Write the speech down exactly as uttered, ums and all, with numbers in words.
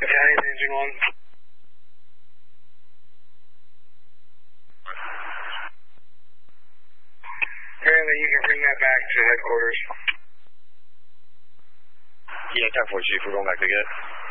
Battalion Engine one. Apparently you can bring that back to headquarters. Yeah, ten four Chief, we're going back to get it.